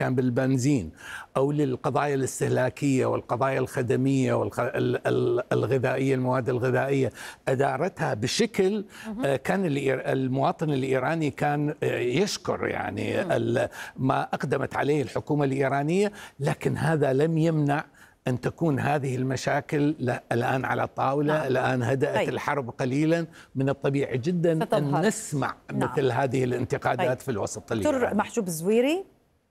كان بالبنزين أو للقضايا الاستهلاكية والقضايا الخدمية والغذائية، المواد الغذائية، أدارتها بشكل كان المواطن الإيراني كان يشكر يعني ما أقدمت عليه الحكومة الإيرانية، لكن هذا لم يمنع أن تكون هذه المشاكل الآن على الطاولة. نعم. الآن هدأت الحرب قليلا، من الطبيعي جدا أن نسمع مثل هذه الانتقادات في الوسط الإيراني. دكتور محجوب الزويري،